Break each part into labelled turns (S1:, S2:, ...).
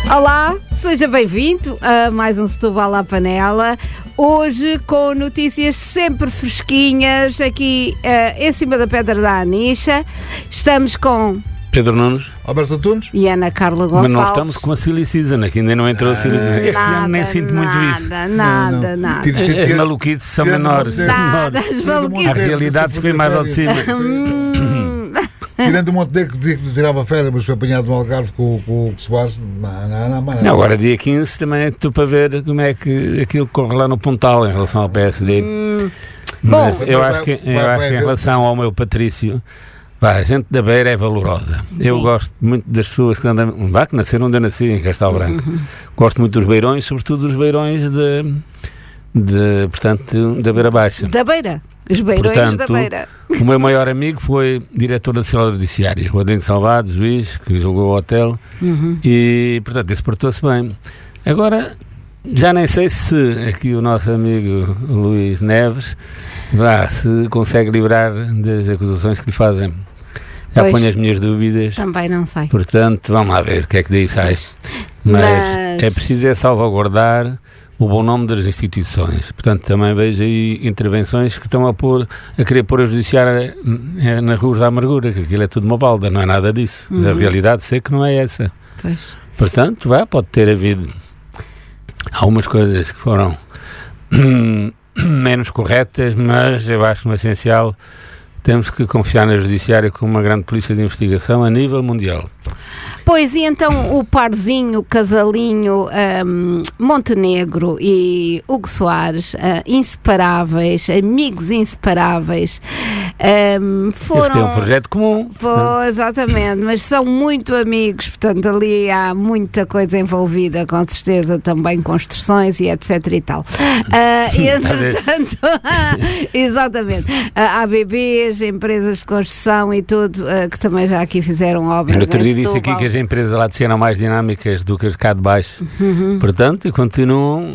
S1: Olá, seja bem-vindo a mais um Setúbal à Panela. Hoje com notícias sempre fresquinhas aqui em cima da Pedra da Anixa. Estamos com
S2: Pedro Nunes,
S3: Alberto Antunes
S1: e Ana Carla Gonçalves.
S2: mas não estamos com a Silly Season, que ainda não entrou a Silly Season. Este ano nem sinto muito isso.
S1: Nada.
S2: As maluquices são menores.
S1: Nada, as maluquices.
S2: A realidade se vê mais ao de cima.
S3: Tirando o Montenegro que dizia que tirava férias, mas foi apanhado no Algarve com o Soares. Não.
S2: Agora dia 15 também estou para ver como é que aquilo corre lá no Pontal em relação ao PSD. Mas
S1: Bom,
S2: eu acho que em relação ao meu Patrício, a gente da Beira é valorosa. Eu gosto muito das pessoas que andam, que nasceram onde eu nasci, em Castelo Branco. Gosto muito dos beirões, sobretudo dos beirões portanto, da Beira Baixa.
S1: Da Beira? Os beirões da Beira.
S2: O meu maior amigo foi diretor da Sociedade Judiciária, o Adem Salvado, juiz, que jogou o hotel, e, portanto, esse portou-se bem. Agora, já nem sei se aqui o nosso amigo Luís Neves se consegue livrar das acusações que lhe fazem. Já ponho as minhas dúvidas.
S1: Também não sei.
S2: Portanto, vamos lá ver o que é que daí sai. Mas é preciso salvaguardar o bom nome das instituições. Portanto, também vejo aí intervenções que estão a querer pôr a judiciária na rua da amargura, que aquilo é tudo uma balda, não é nada disso. A realidade sei que não é essa.
S1: Pois.
S2: Portanto, pode ter havido algumas coisas que foram menos corretas, mas eu acho no essencial temos que confiar na judiciária como uma grande polícia de investigação a nível mundial.
S1: Pois, e então o parzinho, o casalinho Montenegro e Hugo Soares, inseparáveis, amigos inseparáveis, foram...
S2: Eles têm um projeto comum.
S1: Pois, exatamente, mas são muito amigos, portanto ali há muita coisa envolvida, com certeza também construções e etc e tal. E entretanto, exatamente, há ABBs, empresas de construção e tudo, que também já aqui fizeram obras.
S2: Eu outro dia disse aqui que as empresas lá de cima eram mais dinâmicas do que as cá de baixo. Portanto, e continuam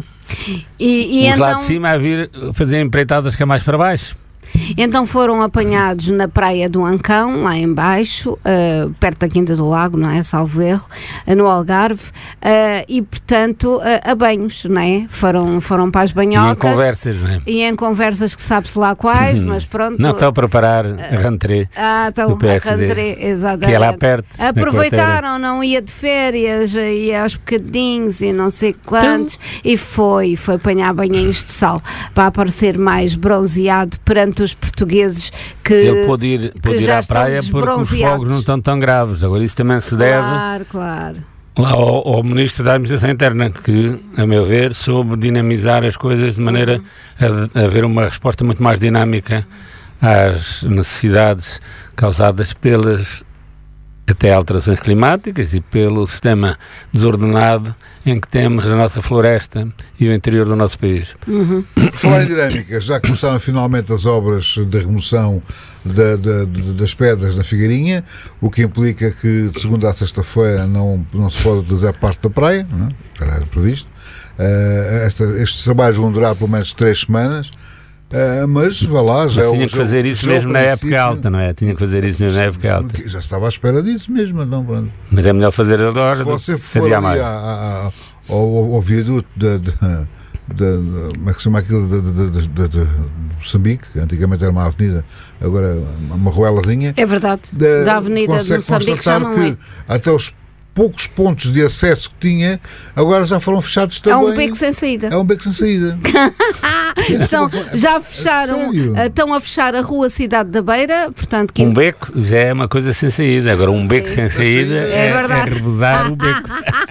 S1: e
S2: os
S1: então,
S2: lá de cima a vir fazer empreitadas cá mais para baixo.
S1: Então foram apanhados na praia do Ancão, lá em baixo, perto da Quinta do Lago, não é? Salvo erro, no Algarve, e portanto a banhos, não é? Foram para as banhocas.
S2: E em conversas, não é?
S1: E em conversas que sabe-se lá quais, mas pronto.
S2: Não estão a preparar a rentrée do PSD,
S1: exatamente.
S2: que é lá perto.
S1: Aproveitaram, não ia de férias, ia aos bocadinhos e não sei quantos, e foi apanhar banhinhos de sol, para aparecer mais bronzeado perante os portugueses que
S2: ele pode ir à praia porque os fogos não estão tão graves. Agora isso também se deve
S1: claro.
S2: Lá ao Ministro da Administração Interna, que, a meu ver, soube dinamizar as coisas de maneira a haver uma resposta muito mais dinâmica às necessidades causadas pelas até alterações climáticas e pelo sistema desordenado em que temos a nossa floresta e o interior do nosso país.
S3: Por falar em dinâmica, já começaram finalmente as obras de remoção das pedras na Figueirinha, o que implica que de segunda a sexta-feira não se pode utilizar parte da praia, não é? Era previsto. Estes trabalhos vão durar pelo menos 3 semanas. Mas vá lá, já
S2: tinha que fazer isso mesmo na época alta, não é? Tinha que fazer isso mesmo na época alta.
S3: Já estava à espera disso mesmo, não, pronto.
S2: Mas é melhor fazer agora.
S3: Se você for ali ao viaduto como é que se chama aquilo de Moçambique, antigamente era uma avenida, agora uma ruelazinha.
S1: É verdade, da avenida de Moçambique já não é.
S3: Até os poucos pontos de acesso que tinha, agora já foram fechados também.
S1: É um beco sem saída.
S3: É um beco sem saída.
S1: Já fecharam, estão a fechar a rua Cidade da Beira, portanto...
S2: Um beco já é uma coisa sem saída, agora um beco sem saída é rebusar o beco.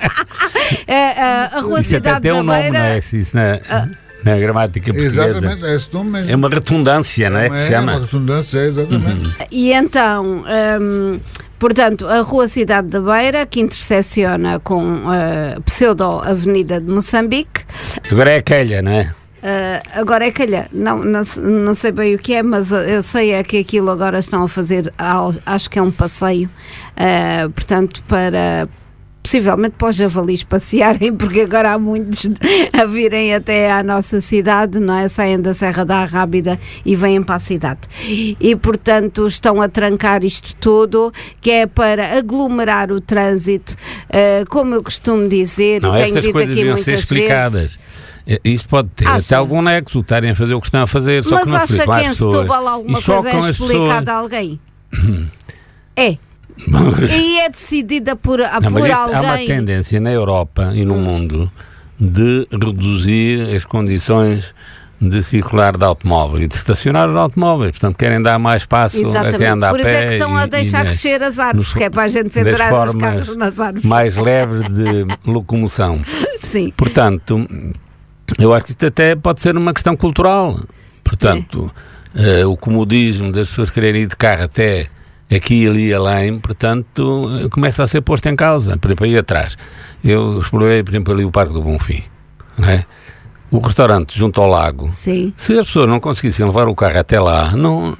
S1: A rua
S2: Isso
S1: Cidade
S2: até
S1: da
S2: tem um nome,
S1: Beira...
S2: não é? Isso na gramática portuguesa.
S3: Exatamente, é esse nome mesmo.
S2: É uma retundância, não é? Que se chama?
S3: É uma retundância, exatamente.
S1: E então... portanto, a Rua Cidade da Beira, que intersecciona com a pseudo-avenida de Moçambique.
S2: Agora é Calha, não é?
S1: Agora é Calha. Não sei bem o que é, mas eu sei que aquilo agora estão a fazer, acho que é um passeio, portanto, possivelmente para os javalis passearem, porque agora há muitos a virem até à nossa cidade, não é? Saem da Serra da Arrábida e vêm para a cidade. E, portanto, estão a trancar isto tudo, que é para aglomerar o trânsito como eu costumo dizer,
S2: Não,
S1: e tenho
S2: estas
S1: dito
S2: coisas
S1: aqui
S2: deviam
S1: muitas
S2: ser explicadas.
S1: vezes.
S2: Isto pode ter
S1: Acha?
S2: até algum nexo, estarem a fazer o que estão a fazer, só
S1: Mas
S2: que não
S1: acha
S2: explicam
S1: que
S2: às
S1: em
S2: pessoas.
S1: Setúbal alguma
S2: E
S1: coisa
S2: chocam
S1: é
S2: as
S1: explicada a alguém? É. E é decidida por
S2: Não, mas
S1: alguém.
S2: há uma tendência na Europa e no mundo de reduzir as condições de circular de automóvel e de estacionar os automóveis. Portanto, querem dar mais espaço a quem
S1: Exatamente,
S2: anda a
S1: por
S2: pé.
S1: isso é que estão a deixar crescer as árvores, que é para a gente
S2: das
S1: pendurar os
S2: formas
S1: carros nas árvores.
S2: mais leves de locomoção.
S1: Sim.
S2: Portanto, eu acho que isto até pode ser uma questão cultural. Portanto, o comodismo das pessoas quererem ir de carro até aqui, ali e além, portanto, começa a ser posto em causa. Por exemplo, aí atrás. Eu explorei, por exemplo, ali o Parque do Bonfim, não é? O restaurante junto ao lago.
S1: Sim.
S2: Se as pessoas não conseguissem levar o carro até lá,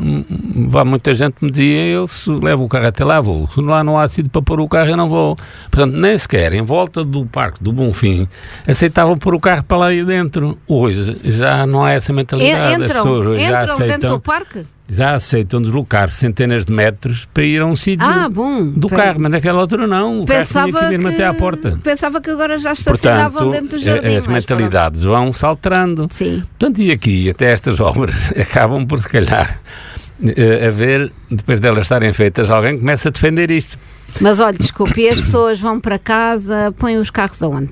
S2: muita gente me dizia, eu se levo o carro até lá vou. Se lá não há sítio para pôr o carro, eu não vou. Portanto, nem sequer em volta do Parque do Bonfim aceitavam pôr o carro para lá e dentro. Hoje já não há essa mentalidade. As pessoas hoje já
S1: Entram dentro
S2: aceitam,
S1: do parque?
S2: já aceitam deslocar centenas de metros para ir a um sítio
S1: Bom.
S2: do carro, mas naquela altura não. O carro tinha que ir mesmo até à porta.
S1: Pensava que agora já estacionavam dentro do jardim.
S2: As mentalidades vão-se alterando.
S1: Sim.
S2: Portanto, e aqui, até estas obras acabam por, se calhar, haver, depois delas estarem feitas, alguém que começa a defender isto.
S1: Mas olha, desculpe, e as pessoas vão para casa, põem os carros aonde?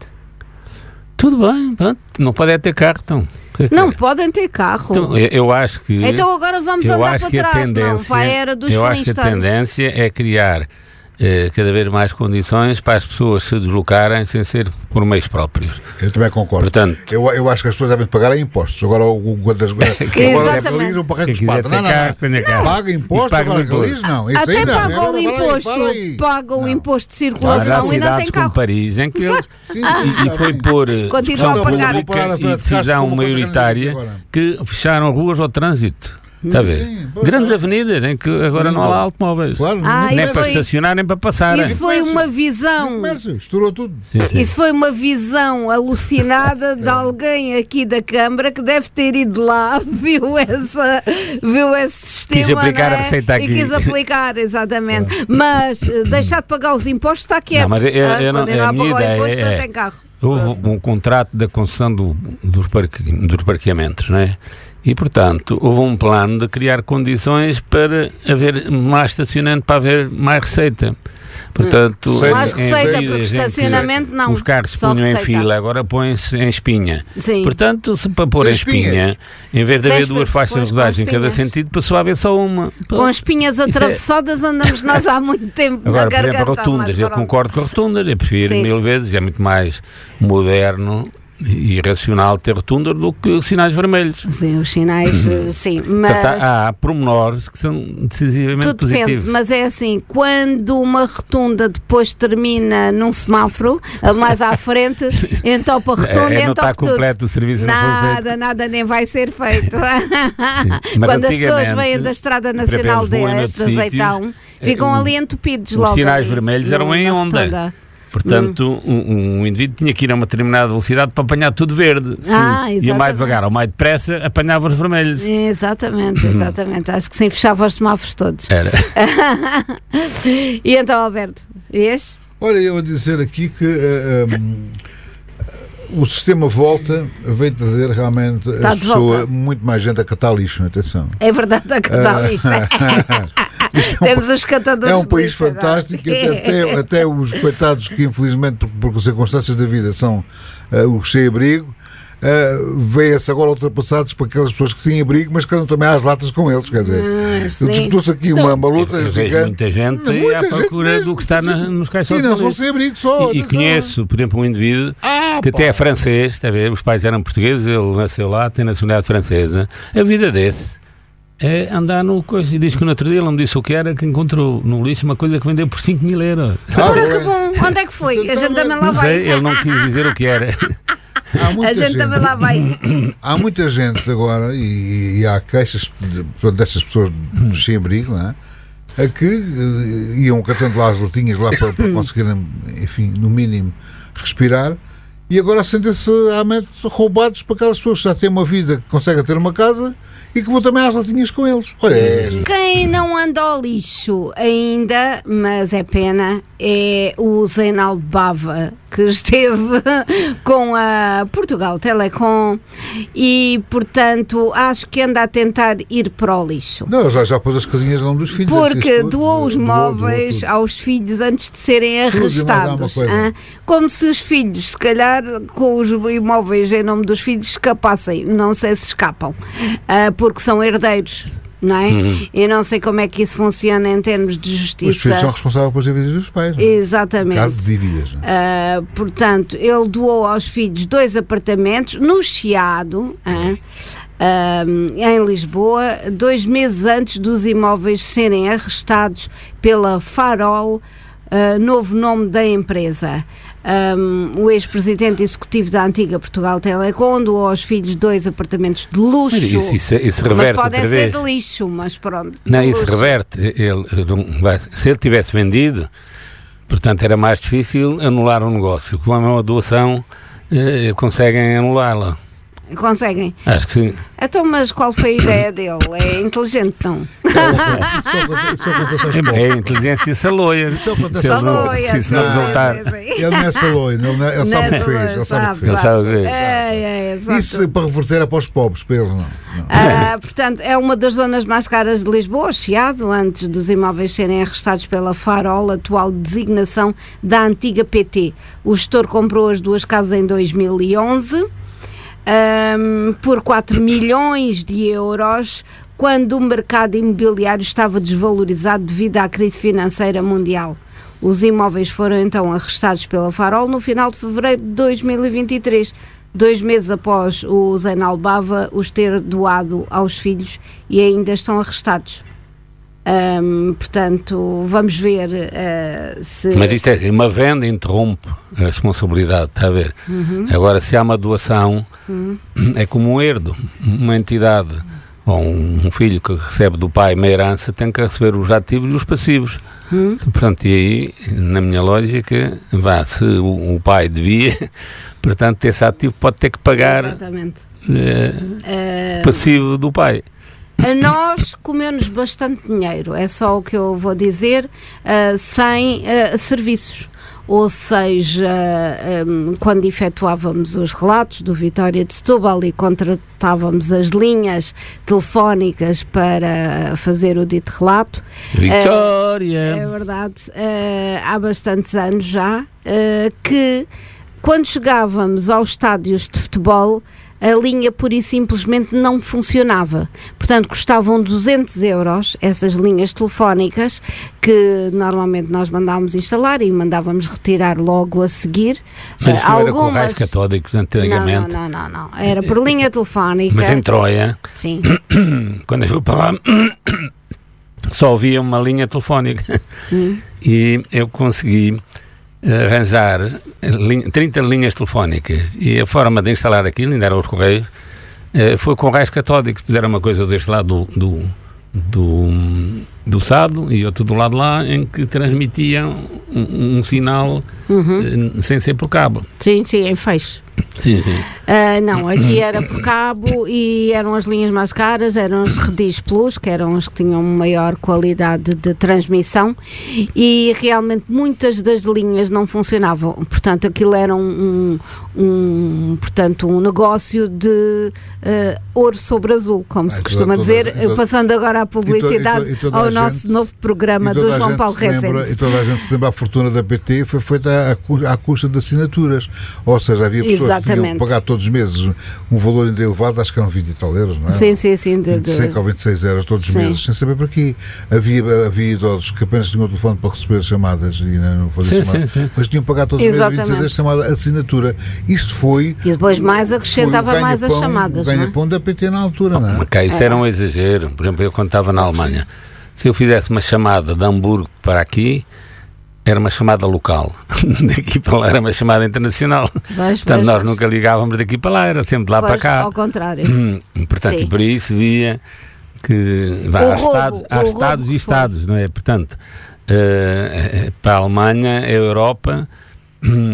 S2: Tudo bem, pronto, não pode ter carro, então.
S1: Não podem ter carro.
S2: Então, eu acho que...
S1: Então agora vamos andar para trás, não, para a era dos
S2: Eu acho que a tendência é criar cada vez mais condições para as pessoas se deslocarem sem ser por meios próprios.
S3: Eu também concordo.
S2: Portanto,
S3: eu acho que as pessoas devem pagar impostos. Agora
S1: Exatamente.
S3: um pagamento de
S2: quem quiser
S3: espada.
S2: ter carro, tenha carro.
S3: Paga impostos,
S2: Paga
S3: agora
S2: imposto.
S3: realiza, não. Isso
S1: Até
S3: aí não.
S1: pagam o imposto, pagam o imposto de circulação e não tem
S2: como
S1: carro.
S2: Paris, em que eles...
S3: Sim,
S2: E foi por
S1: Continua a pagar.
S2: e decisão maioritária que fecharam ruas ao trânsito. Está a ver?
S3: Sim,
S2: Grandes avenidas em que agora não há lá automóveis.
S3: Claro,
S2: Nem
S1: isso
S2: para
S1: foi-
S2: estacionar, nem para passar.
S1: Isso foi uma visão.
S3: comércio, estourou tudo.
S2: Sim, sim.
S1: Isso foi uma visão alucinada de alguém aqui da Câmara que deve ter ido lá, viu esse sistema.
S2: Quis aplicar
S1: não é?
S2: a receita aqui.
S1: E quis aplicar, exatamente. Mas deixar de pagar os impostos está quieto.
S2: Não, mas eu não-
S1: Continuar
S2: a minha
S1: pagar o
S2: ideia
S1: imposto, não
S2: é-
S1: tem carro.
S2: Houve um contrato da concessão dos parqueamentos, não é? E, portanto, houve um plano de criar condições para haver mais estacionamento, para haver mais receita. Portanto,
S1: Mais
S2: em
S1: receita,
S2: medidas
S1: porque
S2: em que
S1: estacionamento não.
S2: os carros se
S1: Só
S2: punham em
S1: receita.
S2: fila, agora põem-se em espinha.
S1: Sim.
S2: Portanto, se para pôr
S3: Sem
S2: em espinha,
S3: espinhas.
S2: em vez de
S1: Sem
S2: haver duas faixas de
S1: pois, com
S2: rodagem em cada
S1: espinhas.
S2: sentido, passou a haver só uma.
S1: Com espinhas atravessadas andamos nós há muito tempo
S2: Agora,
S1: na
S2: por exemplo,
S1: garganta.
S2: rotundas,
S1: mas
S2: eu
S1: pronto.
S2: concordo com rotundas, eu prefiro
S1: Sim.
S2: 1000 vezes, é muito mais moderno e racional ter rotundas do que sinais vermelhos.
S1: Sim, os sinais, sim, mas...
S2: Portanto, há pormenores que são decisivamente
S1: Tudo
S2: positivos.
S1: depende, mas é assim, quando uma rotunda depois termina num semáforo, mais à frente, entopa a rotunda e
S2: não está
S1: entopa tudo.
S2: completo o serviço, não foi feito.
S1: Nada nem vai ser feito.
S2: Mas
S1: Quando as pessoas
S2: antigamente,
S1: vêm da Estrada Nacional
S2: para ver Lisboa e
S1: 10, de
S2: noutros
S1: Azeitão,
S2: sítios,
S1: ficam ali entupidos
S2: os
S1: logo.
S2: sinais
S1: ali,
S2: vermelhos eram em
S1: na
S2: onda.
S1: rotunda.
S2: Portanto, um indivíduo tinha que ir a uma determinada velocidade para apanhar tudo verde. Se ia mais
S1: exatamente.
S2: devagar ou mais depressa, apanhava os vermelhos.
S1: Exatamente. Acho que sim, fechava os semáforos todos.
S2: Era.
S1: E então, Alberto, vês?
S3: Olha, eu a dizer aqui que o sistema volta, veio trazer realmente
S1: Está
S3: as
S1: de volta.
S3: pessoas, muito mais gente a catar lixo, atenção.
S1: É verdade, a catar lixo. Temos os catadores
S3: É um
S1: de
S3: país
S1: lixo agora.
S3: fantástico, até os coitados que infelizmente por circunstâncias da vida são os sem abrigo, veem-se agora ultrapassados por aquelas pessoas que têm abrigo, mas que andam também às latas com eles, quer dizer.
S1: sim.
S3: Disputou-se aqui uma luta
S2: Eu vejo
S3: gigante.
S2: muita gente
S3: Muita
S2: à
S3: gente
S2: procura
S3: mesmo,
S2: do que está nos
S3: E
S2: caixotes
S3: não
S2: de
S3: são
S2: lixo.
S3: sem abrigo só.
S2: E
S3: atenção.
S2: conheço, por exemplo, um indivíduo que
S3: pá.
S2: até é francês, está a ver? Os pais eram portugueses, ele nasceu lá, tem nacionalidade francesa. A vida desse é andar no coisa. E diz que no outro dia ele me disse o que era, que encontrou no lixo uma coisa que vendeu por 5 mil euros.
S1: Ora, que bom! Onde é que foi? A gente também lá
S2: Não
S1: vai.
S2: sei, ele não quis dizer o que era.
S3: Há muita
S1: A gente também lá vai.
S3: Há muita gente agora, e há queixas destas pessoas do sem-abrigo, não é? A que iam catando lá as latinhas lá para conseguirem, enfim, no mínimo, respirar, e agora sentem-se realmente roubados para aquelas pessoas que já têm uma vida, que conseguem ter uma casa e que vão também às latinhas com eles. Olha,
S1: Quem não anda ao lixo ainda, mas é pena, é o Zeinaldo Bava, que esteve com a Portugal Telecom e, portanto, acho que anda a tentar ir para o lixo.
S3: Não, já pôs as casinhas no nome dos filhos.
S1: Porque doou os móveis aos filhos antes de serem arrestados. Como se os filhos, se calhar, com os imóveis em nome dos filhos, escapassem. Não sei se escapam, porque são herdeiros. Não é? Eu não sei como é que isso funciona em termos de justiça.
S3: Os filhos são responsáveis pelas dívidas dos pais. Não é?
S1: Exatamente.
S3: Caso de dívidas.
S1: Portanto, ele doou aos filhos 2 apartamentos no Chiado, em Lisboa, 2 meses antes dos imóveis serem arrestados pela Farol, novo nome da empresa. O ex-presidente executivo da antiga Portugal Telecom doou aos filhos 2 apartamentos de luxo.
S2: Isso reverte,
S1: mas podem
S2: outra
S1: ser
S2: vez
S1: de lixo, mas pronto.
S2: Não, isso reverte. Se ele tivesse vendido, portanto, era mais difícil anular o negócio. Com uma doação, conseguem anulá-la.
S1: Conseguem?
S2: Acho que sim.
S1: Então, mas qual foi a ideia dele? É inteligente, não?
S2: É inteligência saloia. Se não resultar.
S3: Ele não é saloia, ele sabe o que fez. Ele sabe o que fez. Isso para reverter é para os pobres, para eles não.
S1: Portanto, é uma das zonas mais caras de Lisboa, Chiado, antes dos imóveis serem arrestados pela Farol, atual designação da antiga PT. O gestor comprou as 2 casas em 2011. Por 4 milhões de euros, quando o mercado imobiliário estava desvalorizado devido à crise financeira mundial. Os imóveis foram então arrestados pela Farol no final de fevereiro de 2023, 2 meses após o Zeinaldo Bava os ter doado aos filhos, e ainda estão arrestados. Portanto, vamos ver se...
S2: Mas isto é uma venda interrompe a responsabilidade, está a ver? Agora, se há uma doação, é como um herdo, uma entidade ou um filho que recebe do pai uma herança tem que receber os ativos e os passivos. Portanto, e aí, na minha lógica, se o pai devia, portanto, esse ativo pode ter que pagar passivo do pai.
S1: A nós comeu-nos bastante dinheiro, é só o que eu vou dizer, sem serviços. Ou seja, quando efetuávamos os relatos do Vitória de Setúbal e contratávamos as linhas telefónicas para fazer o dito relato.
S2: Vitória!
S1: É verdade, há bastantes anos já, que quando chegávamos aos estádios de futebol, a linha pura e simplesmente não funcionava. Portanto, custavam 200 euros essas linhas telefónicas que normalmente nós mandávamos instalar e mandávamos retirar logo a seguir.
S2: Mas isso era com raios catódicos antigamente?
S1: Não. Era por linha telefónica.
S2: Mas em Troia,
S1: sim.
S2: Quando eu fui para lá, só havia uma linha telefónica e eu consegui arranjar 30 linhas telefónicas, e a forma de instalar aquilo, ainda eram os correios, foi com raios catódicos. Fizeram uma coisa deste lado do SADO e outro do lado lá, em que transmitiam um sinal sem ser por cabo.
S1: Sim, em feixe.
S2: Sim.
S1: Não, aqui era por cabo e eram as linhas mais caras, eram os Redis Plus, que eram os que tinham maior qualidade de transmissão, e realmente muitas das linhas não funcionavam. Portanto, aquilo era um negócio de ouro sobre azul, como se costuma dizer, passando agora a publicidade ao nosso novo programa do João Paulo Rezende.
S3: E toda a gente se lembra, a fortuna da PT foi feita à custa de assinaturas, ou seja, havia pessoas que tinham que pagar todos os meses um valor ainda elevado, acho que eram 20 e tal euros, não é?
S1: Sim.
S3: 25 ou 26 euros todos os meses, sem saber para quê. Havia idosos que apenas tinham o telefone para receber chamadas e não fazer chamadas, mas tinham que pagar todos os meses 26 euros chamada assinatura. Isto foi...
S1: E depois mais acrescentava mais as chamadas,
S3: o ganha-pão da PT na altura, não é?
S2: Isso era um exagero. Por exemplo, eu quando estava na Alemanha, se eu fizesse uma chamada de Hamburgo para aqui, era uma chamada local. Daqui para lá era uma chamada internacional. Portanto, nós nunca ligávamos daqui para lá, era sempre de lá para cá.
S1: Ao contrário.
S2: Portanto, e por isso via que há estados e estados, não é? Portanto, para a Alemanha, a Europa,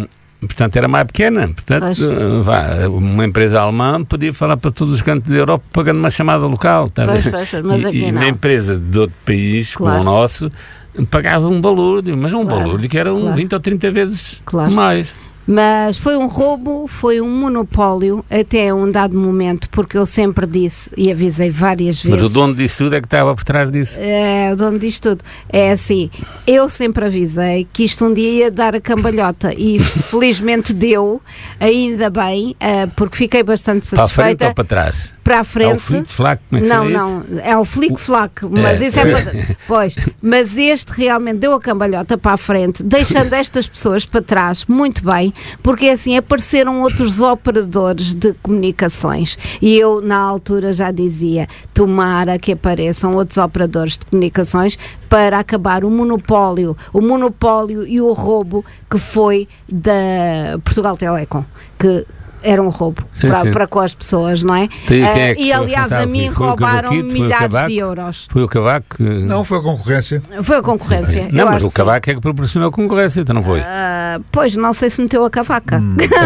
S2: portanto, era mais pequena. Portanto, uma empresa alemã podia falar para todos os cantos da Europa pagando uma chamada local. Tá?
S1: Mas aqui
S2: uma empresa de outro país, como o nosso, pagava um balúrdio, mas um balúrdio que era 20 ou 30 vezes mais.
S1: Mas foi um roubo, foi um monopólio até um dado momento, porque eu sempre disse e avisei várias vezes.
S2: Mas o dono disso tudo é que estava por trás disso.
S1: O dono disso tudo. É assim, eu sempre avisei que isto um dia ia dar a cambalhota e felizmente deu, ainda bem, porque fiquei bastante satisfeita.
S2: Para a frente ou para trás?
S1: Para a frente.
S2: É o flic-flac, como é que
S1: não, é o flic-flac, mas isso é pois, mas este realmente deu a cambalhota para a frente, deixando estas pessoas para trás, muito bem, porque assim apareceram outros operadores de comunicações e eu na altura já dizia, tomara que apareçam outros operadores de comunicações para acabar o monopólio e o roubo que foi da Portugal Telecom, que era um roubo para com as pessoas, não é? E aliás a mim roubaram milhares de euros.
S2: Foi o Cavaco que...
S3: Não, foi a concorrência.
S1: Foi a concorrência.
S2: Não, mas o Cavaco é que proporcionou a concorrência, então não foi?
S1: Pois, não sei se meteu a cavaca.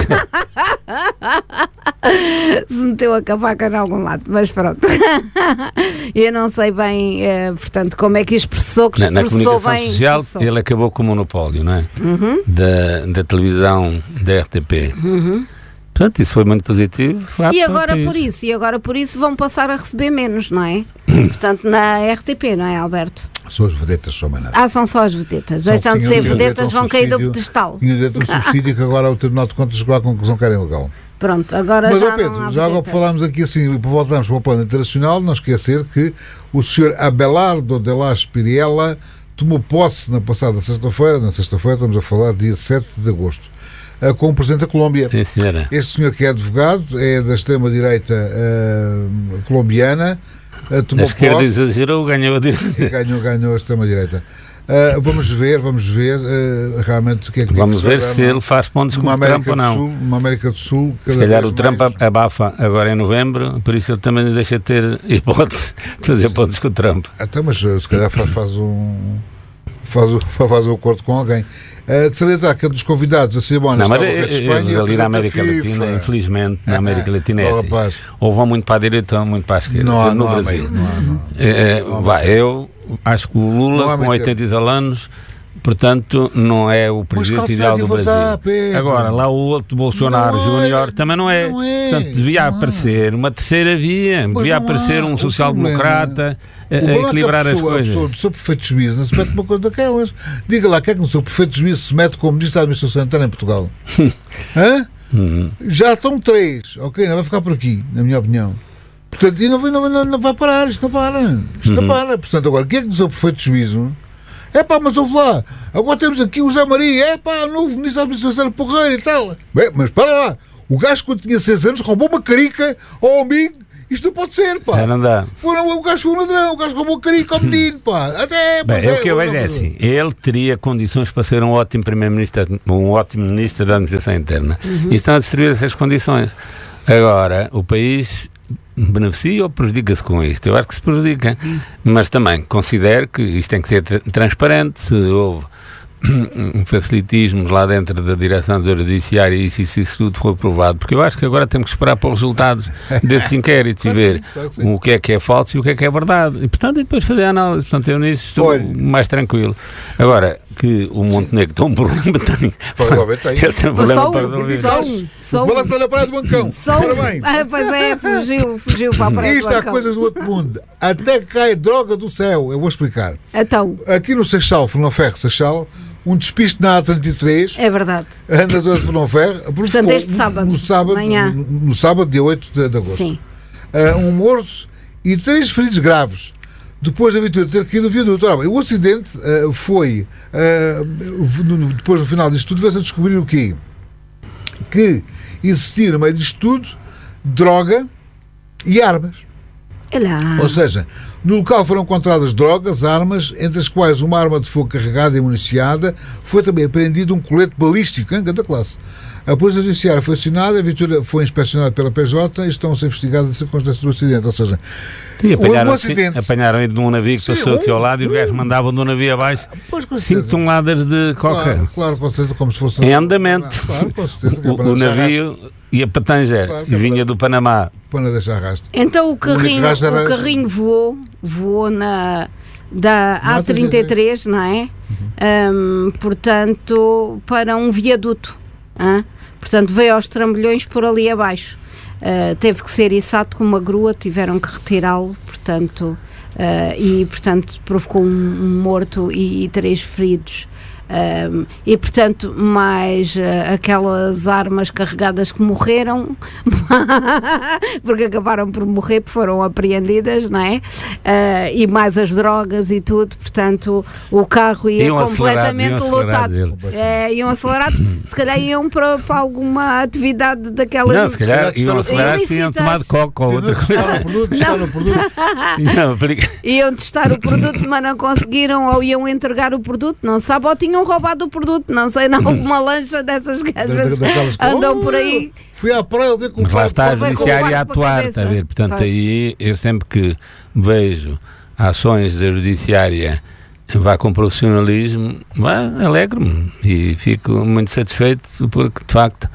S1: Se meteu a cavaca em algum lado, mas pronto. Eu não sei bem, portanto, como é que expressou, que
S2: na
S1: expressou
S2: comunicação
S1: bem.
S2: social, ele acabou com o monopólio, não é? Da televisão da RTP. Portanto, isso foi muito positivo.
S1: E agora por isso vão passar a receber menos, não é? Portanto, na RTP, não é, Alberto?
S3: São as vedetas, só mais nada.
S1: São só as vedetas. Deixam de ser vedetas, vão cair do pedestal.
S3: Tinha direito a um subsídio que agora o Tribunal de Contas chegou à conclusão que era ilegal.
S1: Pronto, agora
S3: mas,
S1: já
S3: Pedro,
S1: não há
S3: já agora falámos aqui assim, voltamos para o plano internacional, não esquecer que o Sr. Abelardo de la Spiriella tomou posse na passada sexta-feira, estamos a falar dia 7 de agosto, com o Presidente da Colômbia.
S2: Sim, senhora.
S3: Este senhor que é advogado, é da extrema-direita colombiana, tomou
S2: a esquerda
S3: posse,
S2: exagerou, ganhou a direita.
S3: Ganhou a extrema-direita. Vamos ver realmente o que é que
S2: vamos ver se ele faz pontos com o Trump ou não.
S3: Uma América do Sul,
S2: se calhar o Trump abafa agora em novembro, por isso ele também deixa de ter hipótese de fazer pontos com o Trump.
S3: Até, mas se calhar faz um acordo com alguém. De salientar que um dos convidados a Cerimónia
S2: estava em Espanha, ali na América Latina, infelizmente, na América Latina é assim. Ou vão muito para a direita ou muito para a esquerda. No Brasil. Eu acho que o Lula, com 80 e tal anos, portanto, não é o presidente ideal do Brasil. Agora, lá o outro Bolsonaro Júnior também não é. Portanto, devia aparecer uma terceira via, devia aparecer um social-democrata a equilibrar as coisas. A pessoa
S3: do seu perfeito juízo não se mete uma coisa daquelas. Diga lá, quem é que no seu perfeito juízo se mete como Ministro da Administração Interna em Portugal? Já estão 3, ok, não vai ficar por aqui, na minha opinião. Portanto, e não vai parar, isto não para. Portanto, agora, quem é que no seu perfeito juízo... mas ouve lá, agora temos aqui o Zé Maria, novo Ministro da Administração Porreiro e tal. Mas para lá, o gajo quando tinha 6 anos roubou uma carica ao amigo, isto não pode ser, pá.
S2: Não dá.
S3: O gajo foi um ladrão, o gajo roubou uma carica ao menino, pá.
S2: O que eu vejo é assim, ele teria condições para ser um ótimo Primeiro-Ministro, um ótimo Ministro da Administração Interna. E estão a destruir essas condições. Agora, o país... beneficia ou prejudica-se com isto? Eu acho que se prejudica, mas também considero que isto tem que ser transparente. Se houve facilitismos lá dentro da direção do Judiciário e isso tudo foi provado, porque eu acho que agora temos que esperar para os resultados desses inquéritos e ver o que é falso e o que é verdade, e portanto depois fazer a análise. Portanto, eu nisso estou mais tranquilo. Agora, que o Montenegro tem um problema, tem. Ele tem um problema para resolver.
S3: Vou lá para a praia do Bancão.
S1: Pois é, fugiu para a praia do
S3: Bancão. Isto há coisas do outro mundo. Até cai droga do céu. Eu vou explicar.
S1: Então.
S3: Aqui no Seixal, Fernão-Ferro, Seixal, um despiste na A33.
S1: É verdade.
S3: Anda de Fernão-Ferro.
S1: Portanto, este sábado.
S3: No sábado, dia 8 de agosto. Sim. Um morto e 3 feridos graves. Depois da viatura ter caído no viaduto. O acidente foi, depois no final disto tudo, veio-se a descobrir o quê? Que existia no meio disto tudo droga e armas. Ou seja, No local foram encontradas drogas, armas, entre as quais uma arma de fogo carregada e municiada. Foi também apreendido um colete balístico, em cada classe. A Polícia Judiciária foi acionada, a viatura foi inspecionada pela PJ e estão a ser investigadas as circunstâncias do acidente. Ou seja,
S2: apanharam aí de um navio que passou aqui ao lado e o gajo mandava de um navio abaixo 5 toneladas de coca.
S3: Claro, com certeza, como se fosse...
S2: Em andamento.
S3: Claro, com certeza.
S2: O navio ia para Tanger e vinha do Panamá.
S3: Para não deixar rastro.
S1: Então o carrinho voou da A33, não é? Portanto, para um viaduto. Portanto, veio aos trambolhões por ali abaixo. Teve que ser içado com uma grua, tiveram que retirá-lo, portanto, provocou um morto e 3 feridos. E portanto mais aquelas armas carregadas que morreram porque acabaram por morrer, porque foram apreendidas, não é? E mais as drogas e tudo, portanto o carro ia completamente lotado. Iam acelerados, se calhar iam para alguma atividade daquelas.
S2: Não, se calhar iam acelerados e iam tomar de coca ou outra coisa.
S1: Iam testar o produto, mas não conseguiram, ou iam entregar o produto, não sabe, ou tinham roubado o produto, não sei, não, uma lancha dessas que às vezes andam por aí.
S3: Fui à praia ver como...
S2: Mas lá está a judiciária a atuar, está a ver? Portanto, aí eu sempre que vejo ações da judiciária com profissionalismo, alegro-me e fico muito satisfeito porque, de facto,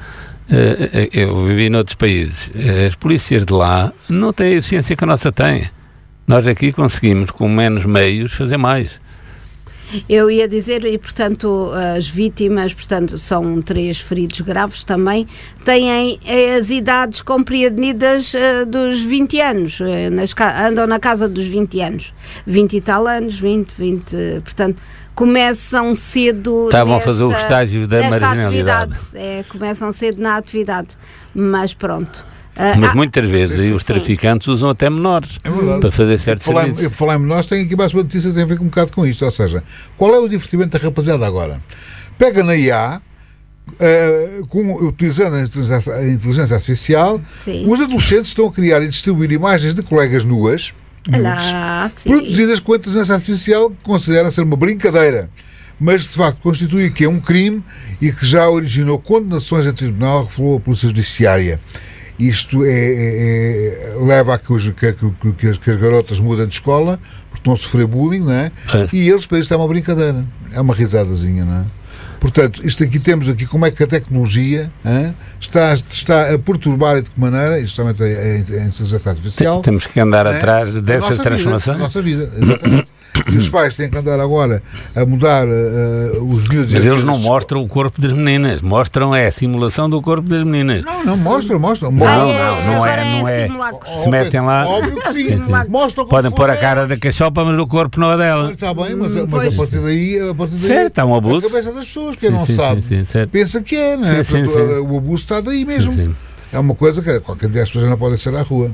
S2: eu vivi noutros países. As polícias de lá não têm a eficiência que a nossa tem. Nós aqui conseguimos, com menos meios, fazer mais.
S1: Eu ia dizer, e portanto as vítimas, portanto são 3 feridos graves também, têm as idades compreendidas dos 20 anos, andam na casa dos 20 anos, 20 e tal anos, 20, portanto começam cedo.
S2: Estavam a fazer o estágio da marginalidade.
S1: Começam cedo na atividade, mas pronto.
S2: Mas muitas vezes os traficantes usam até menores para fazer certos serviços.
S3: Eu por falar em menores, tenho aqui mais uma notícia que tem a ver com um bocado com isto. Ou seja, qual é o divertimento da rapaziada agora? Pega na IA, utilizando a inteligência artificial, os adolescentes estão a criar e distribuir imagens de colegas nudes, produzidas com a inteligência artificial, que consideram ser uma brincadeira, mas de facto constitui aqui um crime e que já originou condenações a tribunal, revelou a Polícia Judiciária. Isto leva a que as garotas mudem de escola porque estão a sofrer bullying, não é? E eles, para isto é uma brincadeira, é uma risadazinha, não é? Portanto, temos aqui como é que a tecnologia está a perturbar e de que maneira, isto também é a inteligência artificial.
S2: Temos que andar atrás dessa transformação.
S3: A nossa vida, exatamente. E os pais têm que andar agora a mudar os vídeos.
S2: Mas eles não mostram o corpo das meninas, mostram a simulação do corpo das meninas.
S3: Não, mostram.
S2: Não é. Se metem lá.
S3: Óbvio que sim. Mostram.
S2: Podem pôr a cara da cachopa, mas o corpo não é dela.
S3: Está bem, mas a partir daí.
S2: Certo, há um abuso.
S3: A cabeça das pessoas, que não sabe, pensa que é, não é? O abuso está daí mesmo. É uma coisa que qualquer dia as pessoas não podem sair à rua.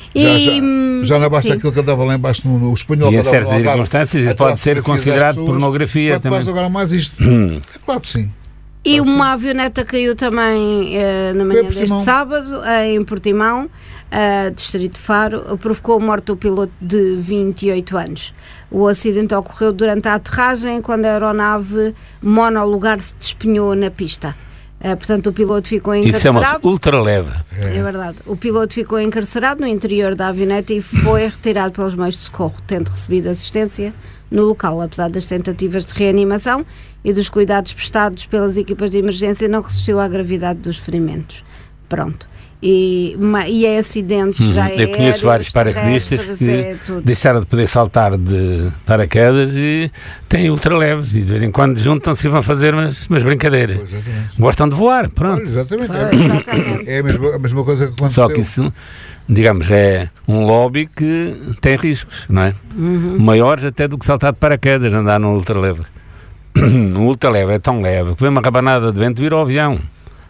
S3: Já não basta aquilo que andava lá embaixo no espanhol.
S2: E em certas circunstâncias pode ser considerado pornografia também.
S3: Mas agora mais isto. Claro que sim.
S1: E uma avioneta caiu também na manhã deste sábado, em Portimão, Distrito de Faro, provocou a morte do piloto de 28 anos. O acidente ocorreu durante a aterragem, quando a aeronave monolugar se despenhou na pista. Portanto, o piloto ficou encarcerado.
S2: Isso chama-se ultraleve.
S1: É verdade. O piloto ficou encarcerado no interior da avioneta e foi retirado pelos meios de socorro, tendo recebido assistência no local. Apesar das tentativas de reanimação e dos cuidados prestados pelas equipas de emergência, não resistiu à gravidade dos ferimentos. Pronto. E é acidente, já é.
S2: Eu conheço vários paraquedistas que deixaram de poder saltar de paraquedas e têm ultraleves e de vez em quando juntam-se e vão fazer umas brincadeiras. Gostam de voar, pronto.
S3: Exatamente. É a mesma coisa que aconteceu.
S2: Só que isso, digamos, é um lobby que tem riscos, não é? Maiores até do que saltar de paraquedas, andar num ultraleve. Um ultraleve é tão leve que vem uma rabanada de vento e vira ao avião.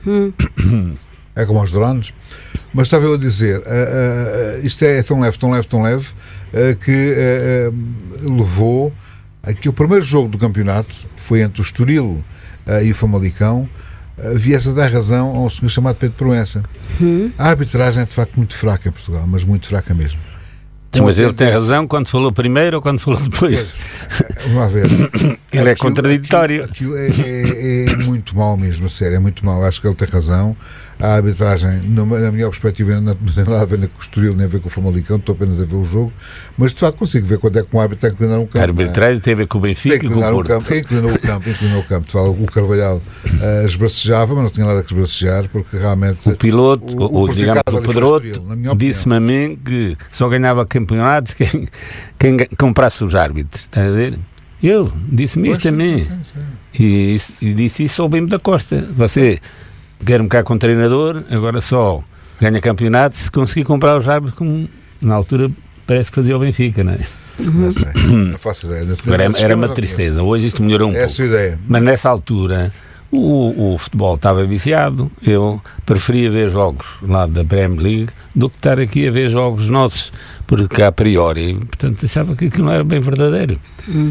S3: É como aos drones. Mas estava eu a dizer, isto é tão leve, que levou a que o primeiro jogo do campeonato, que foi entre o Estoril e o Famalicão, viesse a dar razão a um senhor chamado Pedro Proença. A arbitragem é de facto muito fraca em Portugal, mas muito fraca mesmo.
S2: Mas ele tem razão quando falou primeiro ou quando falou depois.
S3: Vamos lá ver.
S2: Ele é contraditório.
S3: Aquilo é muito mau mesmo, a sério, é muito mau. Acho que ele tem razão. A arbitragem, na minha perspectiva, não tem nada a ver com o Estoril, nem a ver com o Famalicão, estou apenas a ver o jogo, mas de facto consigo ver quando é que um árbitro tem que inclinar um campo.
S2: A arbitragem tem a ver com o Benfica e com o Porto.
S3: Inclinou o campo. De facto, o Carvalhal esbracejava, mas não tinha nada que esbracejar, porque realmente...
S2: O piloto, digamos, o Pedroto, disse-me a mim que só ganhava campeonatos quem comprasse os árbitros, está a ver? Eu disse-me isto a mim. E disse isso ao Bimbo da Costa. Você quer-me cá com treinador, agora só ganha campeonato se conseguir comprar os árbitros, como na altura parece que fazia o Benfica, não é?
S3: Não sei, não faço ideia.
S2: Era uma tristeza. Hoje isto melhorou um pouco.
S3: Essa ideia.
S2: Mas nessa altura o futebol estava viciado. Eu preferia ver jogos lá da Premier League do que estar aqui a ver jogos nossos, porque a priori, portanto, achava que aquilo não era bem verdadeiro.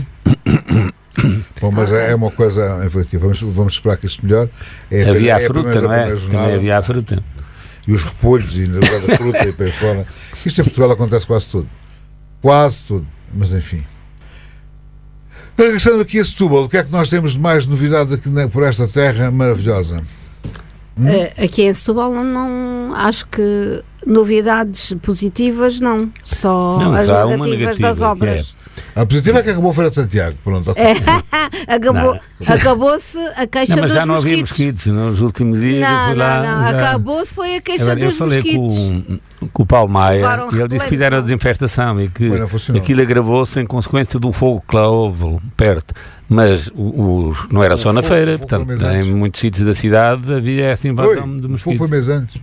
S3: Bom, mas é uma coisa efetiva. Vamos esperar que isto melhore.
S2: Havia a fruta, não é? Também havia a fruta.
S3: E os repolhos, e na lugar da fruta e para aí fora. Isto em Portugal acontece quase tudo. Quase tudo. Mas enfim. Regressando aqui a Setúbal, o que é que nós temos de mais novidades aqui por esta terra maravilhosa?
S1: Aqui em Setúbal não acho que novidades positivas não, só
S2: não,
S1: as negativas das obras.
S3: A positiva é que acabou a Feira de Santiago, pronto. Okay.
S1: Acabou-se a queixa dos mosquitos.
S2: Mas já não havia mosquitos nos últimos dias.
S1: Acabou-se foi a queixa dos mosquitos.
S2: Eu falei com o Paulo Maia e ele disse que fizeram a desinfestação e que aquilo agravou-se em consequência de um fogo que lá houve perto. Mas não era só na feira, portanto, em muitos sítios da cidade havia essa invasão de mosquitos.
S3: O fogo foi mês antes.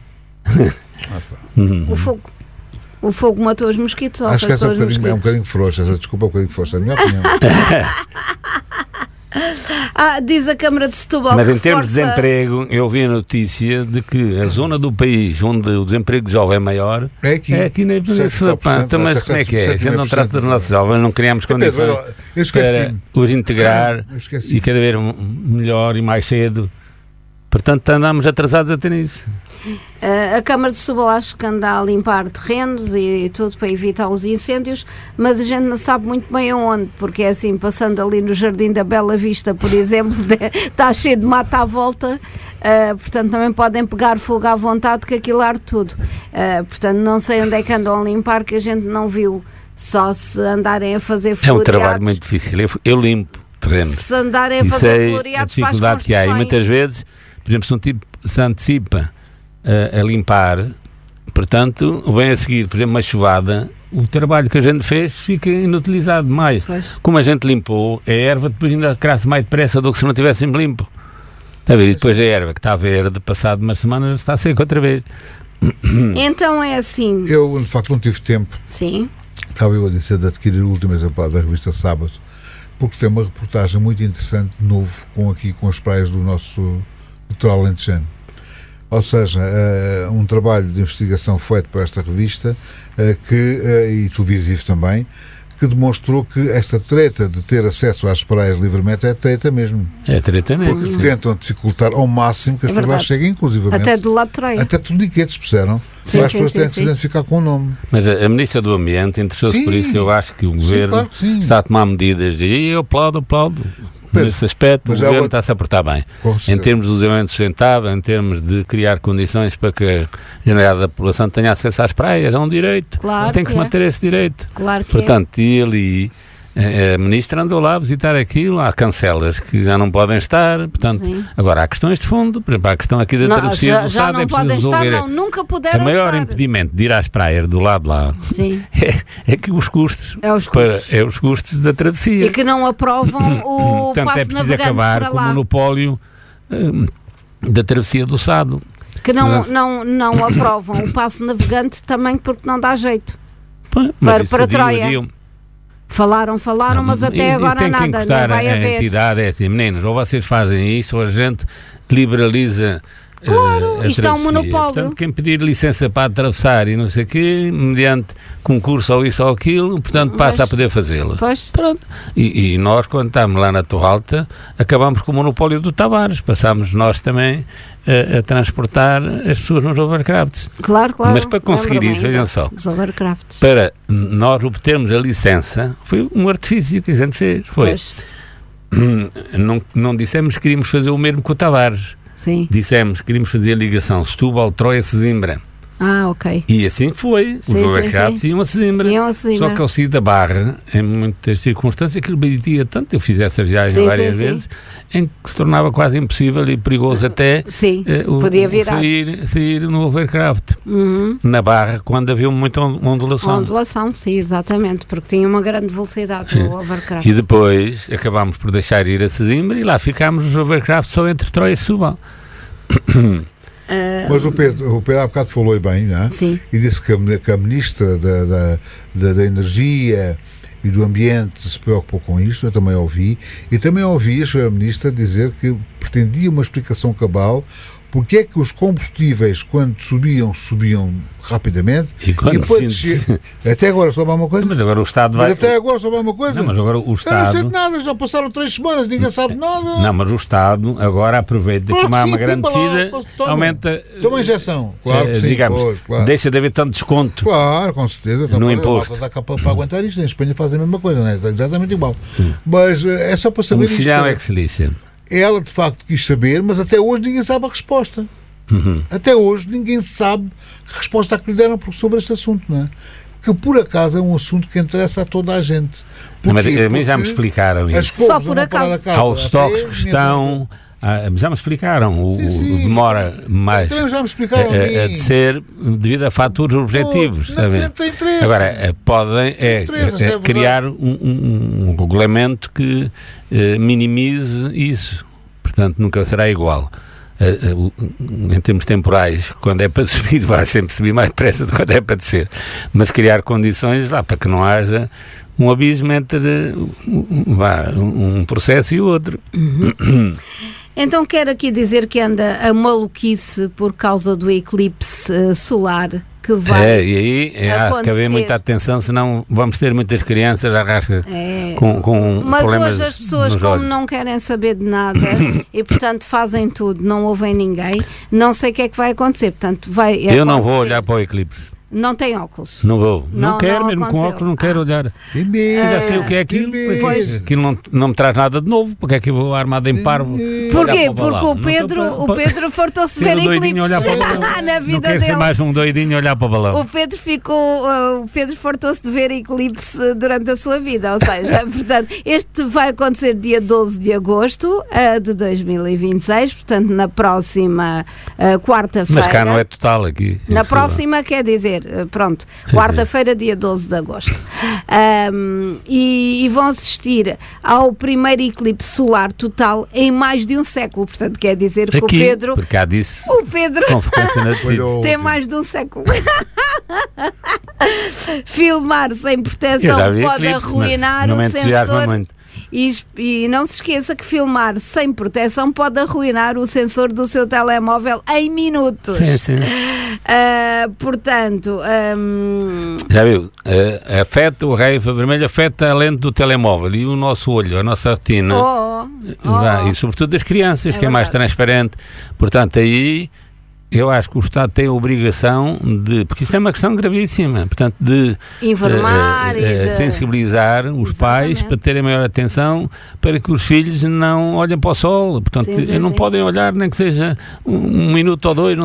S1: O fogo matou os mosquitos.
S3: Acho que essa é um bocadinho frouxa. Desculpa, um bocadinho frouxa. É a minha opinião.
S1: Diz a Câmara de Setúbal.
S2: Mas em termos de desemprego, eu vi a notícia de que a zona do país onde o desemprego jovem é maior é aqui na Ipiranga. Mas como é que é? A gente não trata dos nossos jovens, não criamos condições para os integrar e cada vez melhor e mais cedo. Portanto, andamos atrasados a ter isso.
S1: A Câmara de Setúbal acho que anda a limpar terrenos e tudo para evitar os incêndios, mas a gente não sabe muito bem aonde, porque é assim, passando ali no Jardim da Bela Vista, por exemplo, está cheio de mata à volta, portanto também podem pegar fogo à vontade que aquilo arde tudo. Portanto não sei onde é que andam a limpar, que a gente não viu, só se andarem a fazer floreados.
S2: É um trabalho muito difícil, eu limpo terrenos.
S1: Se andarem a fazer floreados para as construções. A dificuldade que há,
S2: e muitas vezes, por exemplo, se antecipa a limpar, portanto, vem a seguir, por exemplo, uma chuvada, o trabalho que a gente fez fica inutilizado mais. Pois. Como a gente limpou, a erva depois ainda cresce mais depressa do que se não tivéssemos limpo. Está a ver? E depois a erva que está verde, passado umas semanas, está seca outra vez.
S1: Então é assim.
S3: Eu, de facto, não tive tempo.
S1: Sim.
S3: Estava eu a dizer de adquirir o último exemplar da revista Sábado, porque tem uma reportagem muito interessante, novo, com as praias do nosso litoral alentejano. Ou seja, um trabalho de investigação feito por esta revista e televisivo também, que demonstrou que esta treta de ter acesso às praias livremente é treta mesmo.
S2: É treta mesmo.
S3: Porque tentam dificultar ao máximo que as pessoas cheguem, inclusivamente.
S1: Até do lado de Troia.
S3: Até torniquetes, perceberam? As pessoas têm que se identificar com o nome.
S2: Mas a Ministra do Ambiente interessou-se por isso. Eu acho que o Governo está a tomar medidas e eu aplaudo. Nesse aspecto, o Governo está-se a portar bem. Em termos do desenvolvimento sustentável, em termos de criar condições para que a generalidade da população tenha acesso às praias, é um direito.
S1: Claro,
S2: tem que se manter esse direito.
S1: Claro que
S2: portanto, e ali, a Ministra andou lá a visitar aquilo, há cancelas que já não podem estar, portanto, agora há questões de fundo, por exemplo, há a questão aqui da travessia do Sado, é preciso resolver.
S1: Nunca puderam
S2: o maior impedimento de ir às praias do lado lá é que os custos. É os custos da travessia.
S1: E que não aprovam o
S2: portanto,
S1: passo
S2: é preciso
S1: navegante
S2: acabar com o monopólio da travessia do Sado.
S1: Que não aprovam o passo navegante também porque não dá jeito. Para Troia. Falaram, mas até agora nada. Tem que encostar
S2: a entidade, é assim, meninos, ou vocês fazem isso, ou a gente liberaliza
S1: Claro, isto é um monopólio.
S2: Portanto, quem pedir licença para atravessar e não sei o quê, mediante concurso ou isso ou aquilo, portanto, passa a poder fazê-lo.
S1: Pois.
S2: Pronto. E nós, quando estamos lá na Torre Alta, acabamos com o monopólio do Tavares. Passámos nós também a transportar as pessoas nos overcrafts.
S1: Claro.
S2: Mas para conseguir isso, vejam só,
S1: os overcrafts.
S2: para nós obtermos a licença, foi um artifício que a gente fez. Foi.
S1: Pois.
S2: Não dissemos que queríamos fazer o mesmo que o Tavares.
S1: Sim.
S2: Dissemos que queríamos fazer a ligação Setúbal, Troia, Sesimbra.
S1: Ok.
S2: E assim foi. Os overcrafts iam a Sesimbra. Só que ao sair da Barra, em muitas circunstâncias, aquilo batia tanto. Eu fiz essa viagem várias vezes, em que se tornava quase impossível e perigoso até
S1: podia virar.
S2: Sair no overcraft. Na Barra, quando havia muita ondulação.
S1: Ondulação, sim, exatamente, porque tinha uma grande velocidade no overcraft.
S2: E depois acabámos por deixar ir a Sesimbra e lá ficámos os overcraft só entre Troia e Setúbal.
S3: Mas o Pedro há bocado falou bem, não é?
S1: Sim.
S3: E disse que a Ministra da Energia e do Ambiente se preocupou com isto. Eu também ouvi. E também ouvi a Sra. Ministra dizer que pretendia uma explicação cabal porque é que os combustíveis, quando subiam rapidamente
S2: e quando
S3: até agora soube alguma coisa?
S2: Mas agora o Estado vai...
S3: até agora soube alguma coisa?
S2: Não, mas agora o Estado...
S3: Eu não sei de nada, já passaram 3 semanas, ninguém sabe nada.
S2: Não, mas o Estado agora aproveita que há uma grande descida, aumenta...
S3: Toma injeção. Claro que sim,
S2: digamos,
S3: claro.
S2: deixa de haver tanto desconto.
S3: Claro, com certeza.
S2: No imposto.
S3: Está cá para aguentar isto. Em Espanha fazem a mesma coisa, não é? Está exatamente igual. Mas é só para saber isto.
S2: É que se lixa.
S3: Ela de facto quis saber, mas até hoje ninguém sabe a resposta. Até hoje ninguém sabe que resposta que lhe deram sobre este assunto, não é? Que por acaso é um assunto que interessa a toda a gente.
S2: Mas a mim já me explicaram isso.
S1: Só por acaso.
S2: Há os estoques que estão... já me explicaram. O demora mais
S3: já me explicaram
S2: a descer devido a fatores objetivos.
S3: Tem interesse.
S2: Agora, podem criar um regulamento que minimize isso. Portanto, nunca será igual. Em termos temporais, quando é para subir, vai sempre subir mais depressa do que quando é para descer. Mas criar condições lá para que não haja um abismo entre um processo e o outro.
S1: Então quero aqui dizer que anda a maluquice por causa do eclipse solar que vai
S2: e aí há que haver muita atenção, senão vamos ter muitas crianças à rasca com
S1: mas
S2: problemas.
S1: Hoje as pessoas, como
S2: olhos,
S1: não querem saber de nada e portanto fazem tudo, não ouvem ninguém, não sei o que é que vai acontecer. Portanto,
S2: eu não vou olhar para o eclipse.
S1: Não tem óculos.
S2: Não vou. Não quero, mesmo com óculos, não quero olhar. Já sei o que é aquilo. Aquilo não me traz nada de novo. Porque é que eu vou armado em parvo?
S1: Porquê? Porque o Pedro fartou-se de ver eclipses na vida
S2: não quero
S1: dele.
S2: Ser mais um doidinho olhar para o balão.
S1: O Pedro fartou-se de ver eclipse durante a sua vida. Ou seja, portanto, este vai acontecer dia 12 de agosto de 2026. Portanto, na próxima quarta-feira.
S2: Mas cá não é total aqui.
S1: Na próxima, quer dizer, pronto, quarta-feira, dia 12 de agosto. E vão assistir ao primeiro eclipse solar total em mais de um século. Portanto, quer dizer que
S2: aqui,
S1: o Pedro
S2: com frequência
S1: tem mais de um século. Filmar sem proteção pode arruinar o sensor.
S2: Muito.
S1: E não se esqueça que filmar sem proteção pode arruinar o sensor do seu telemóvel em minutos.
S2: Sim.
S1: Portanto,
S2: já viu? Afeta o raio vermelho, afeta a lente do telemóvel e o nosso olho, a nossa retina. E sobretudo das crianças, que é mais transparente. Portanto, aí eu acho que o Estado tem a obrigação de, porque isso é uma questão gravíssima, portanto, de
S1: informar e de
S2: sensibilizar os pais para terem maior atenção para que os filhos não olhem para o sol. Portanto, não podem olhar nem que seja um minuto ou dois.